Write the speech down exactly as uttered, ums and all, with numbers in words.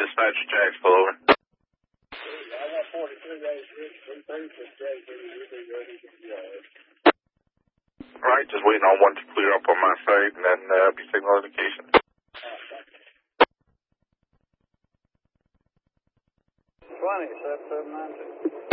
dispatch Jacksonville, over. Right, just waiting on one to clear up on my side, and then uh, be signal indication. twenty, seven seven nine two.